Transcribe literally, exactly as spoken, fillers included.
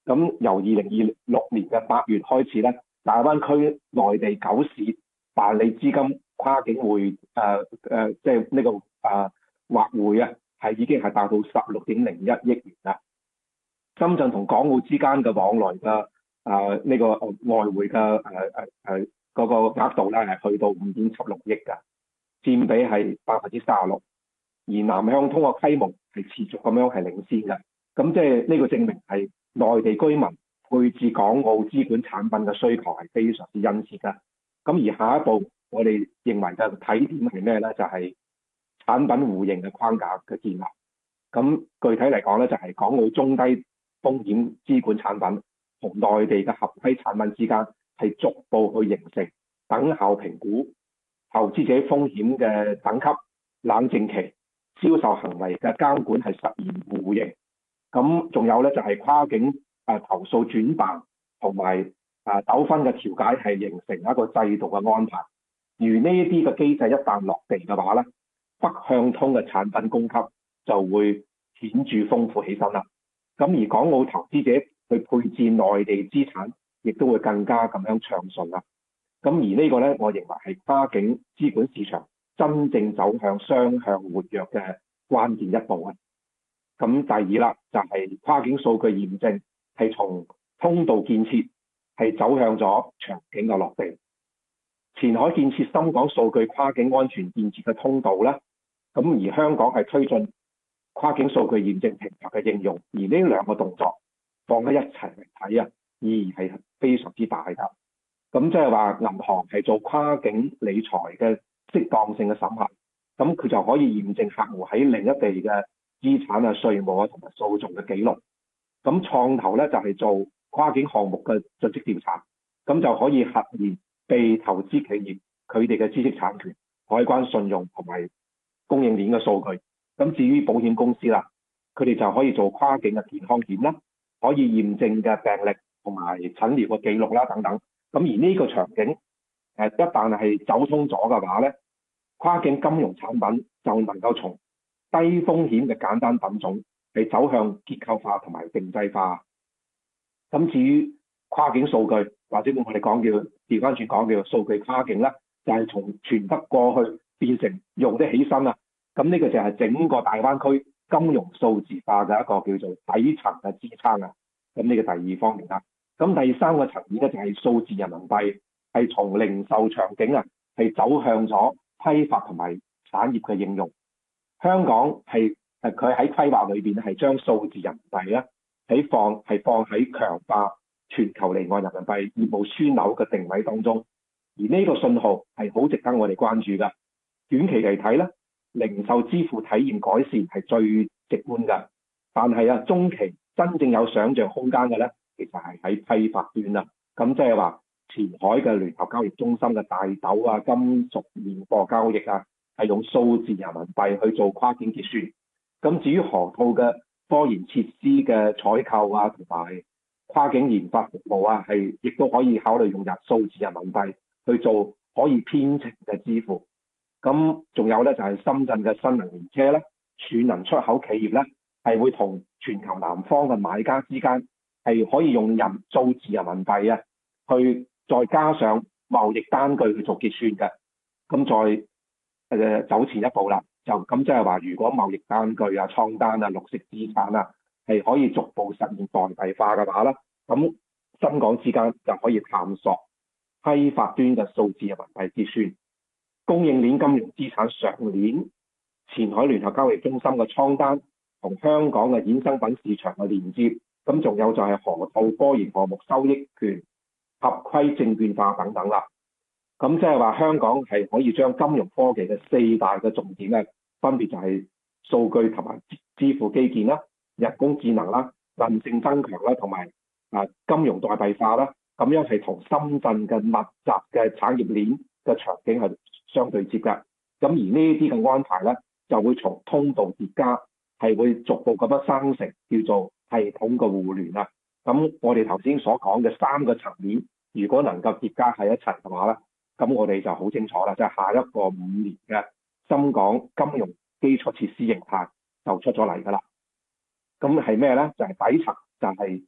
咁由二零二六年嘅八月開始咧，大灣區內地九市辦理資金跨境匯誒誒，即係呢個誒劃匯啊，係已經係達到十六點零一億元啦。深圳同港澳之間嘅往來嘅誒呢個外匯嘅誒誒誒嗰個額度咧係去到五點七六億㗎，佔比係百分之三十六。而南向通嘅規模係持續咁樣係領先嘅，咁即係呢個證明係內地居民配置港澳資管產品嘅需求係非常之殷切㗎。咁而下一步我哋認為嘅睇點係咩咧？就係、是、產品互認嘅框架嘅建立。咁具體嚟講咧，就係港澳中低風險資管產品同內地嘅合規產品之間係逐步去形成等效評估、投資者風險嘅等級、冷靜期、銷售行為嘅監管係實現互認。咁仲有咧就係跨境誒投訴轉辦同埋誒糾紛嘅調解係形成一個制度嘅安排。而呢一啲嘅機制一旦落地嘅話咧，北向通嘅產品供給就會顯著豐富起身啦。咁而港澳投資者去配置內地資產，亦都會更加咁樣暢順啦。咁而呢個咧，我認為係跨境資管市場真正走向雙向活躍嘅關鍵一步啊！咁第二啦，就係、是、跨境數據驗證係從通道建設係走向咗場景嘅落地。前海建設深港數據跨境安全建設嘅通道啦，咁而香港係推進跨境數據驗證平台嘅應用，而呢兩個動作放喺一齊嚟睇啊，意義係非常之大㗎。咁即係話銀行係做跨境理財嘅適當性嘅審核，咁佢就可以驗證客戶喺另一地嘅資產啊、稅務啊同埋訴訟嘅記錄。咁創投咧就係、是、做跨境項目嘅盡職調查，咁就可以核驗被投資企業佢哋嘅知識產權、海關信用同埋供應鏈嘅數據。咁至於保險公司啦，佢哋就可以做跨境嘅健康險啦，可以驗證嘅病歷同埋診療嘅記錄啦等等。咁而呢個場景誒一旦係走通咗嘅話咧，跨境金融產品就能夠從低風險嘅簡單品種係走向結構化同埋定制化。咁至於跨境數據，或者我哋講叫調翻轉講叫數據跨境啦，就係、是、從傳得過去變成用得起身啦。咁呢個就係整個大灣區金融數字化嘅一個叫做底層嘅支撐啊。咁呢個第二方面啦。咁第三個層面咧就係數字人民幣，係從零售場景啊係走向咗批發同埋產業嘅應用。香港係誒佢喺規劃裏邊咧係將數字人民幣咧喺放係放喺強化全球離岸人民幣業務樞紐嘅定位當中，而呢個信號係好值得我哋關注㗎。短期嚟睇咧，零售支付體驗改善係最直觀㗎，但係啊中期真正有想像空間嘅咧，其實係喺批發端啦。咁即係話前海嘅聯合交易中心嘅大豆啊、金屬現貨交易啊，係用數字人民幣去做跨境結算。咁至於河套嘅科研設施嘅採購啊，同埋跨境研發服務啊，係亦都可以考慮用入數字人民幣去做可以編程嘅支付。咁仲有咧就係、是、深圳嘅新能源車咧，儲能出口企業咧係會同全球南方嘅買家之間係可以用人數字人民幣啊，去再加上貿易單據去做結算嘅。咁再誒、呃、走前一步啦，就咁即係話，如果貿易單據啊、倉單啊、綠色資產啊係可以逐步實現代幣化嘅話咧，咁深港之間就可以探索批發端嘅數字人民幣結算。供應鏈金融資產上鏈，前海聯合交易中心嘅倉單同香港嘅衍生品市場嘅連接，咁仲有就係河套科研項目收益權、合規證券化等等啦。咁即係話香港係可以將金融科技嘅四大嘅重點咧，分別就係數據同埋支付基建啦、人工智能啦、韌性增強啦，同埋啊金融代幣化啦，咁樣係同深圳嘅密集嘅產業鏈嘅場景係相對接㗎。咁而呢啲嘅安排咧，就會從通道疊加，係會逐步咁樣生成叫做系統嘅互聯啦。咁我哋頭先所講嘅三個層面，如果能夠疊加喺一齊嘅話咧，咁我哋就好清楚啦，即係下一個五年嘅深港金融基礎設施形態就出咗嚟㗎啦。咁係咩咧？就係底層就係